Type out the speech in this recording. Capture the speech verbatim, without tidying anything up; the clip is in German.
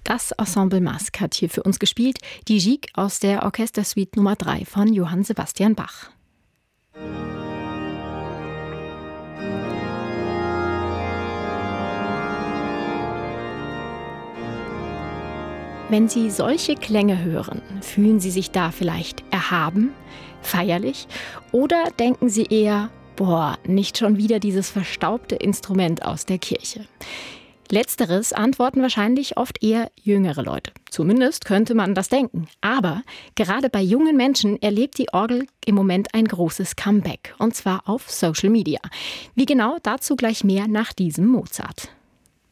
Das Ensemble Masque hat hier für uns gespielt, die Gigue aus der Orchestersuite Nummer drei von Johann Sebastian Bach. Wenn Sie solche Klänge hören, fühlen Sie sich da vielleicht erhaben, feierlich oder denken Sie eher, boah, nicht schon wieder dieses verstaubte Instrument aus der Kirche? Letzteres antworten wahrscheinlich oft eher jüngere Leute. Zumindest könnte man das denken. Aber gerade bei jungen Menschen erlebt die Orgel im Moment ein großes Comeback. Und zwar auf Social Media. Wie genau, dazu gleich mehr nach diesem Mozart.